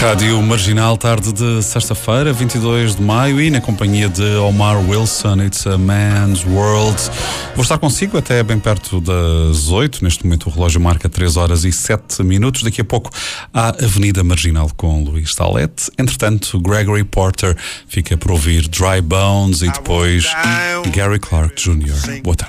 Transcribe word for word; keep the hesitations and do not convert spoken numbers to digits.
Rádio Marginal, tarde de sexta-feira, vinte e dois de maio, e na companhia de Omar Wilson, It's a Man's World. Vou estar consigo até bem perto das oito. Neste momento o relógio marca três horas e sete minutos. Daqui a pouco há Avenida Marginal com Luís Salete. Entretanto, Gregory Porter fica por ouvir Dry Bones e depois Gary Clark Júnior Boa tarde.